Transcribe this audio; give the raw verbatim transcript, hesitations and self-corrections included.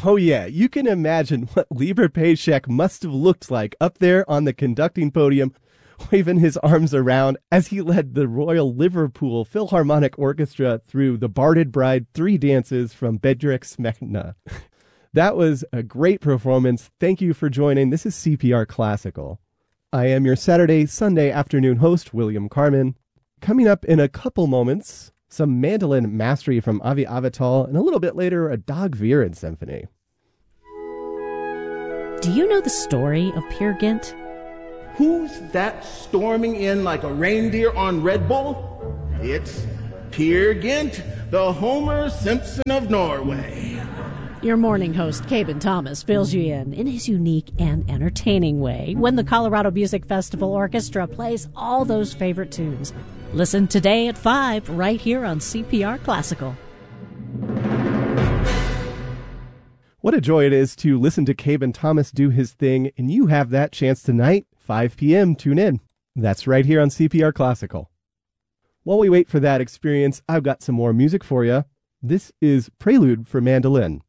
Oh, yeah, you can imagine what Lieber Paycheck must have looked like up there on the conducting podium, waving his arms around as he led the Royal Liverpool Philharmonic Orchestra through The Barded Bride Three Dances from Bedřich Smetana. That was a great performance. Thank you for joining. This is C P R Classical. I am your Saturday, Sunday afternoon host, William Carmen. Coming up in a couple moments, some mandolin mastery from Avi Avital, and a little bit later, a Dag Viren symphony. Do you know the story of Peer Gynt? Who's that storming in like a reindeer on Red Bull? It's Peer Gynt, the Homer Simpson of Norway. Your morning host, Caben Thomas, fills you in in his unique and entertaining way when the Colorado Music Festival Orchestra plays all those favorite tunes. Listen today at five right here on C P R Classical. What a joy it is to listen to Caben Thomas do his thing, and you have that chance tonight, five p.m. Tune in. That's right here on C P R Classical. While we wait for that experience, I've got some more music for you. This is Prelude for Mandolin.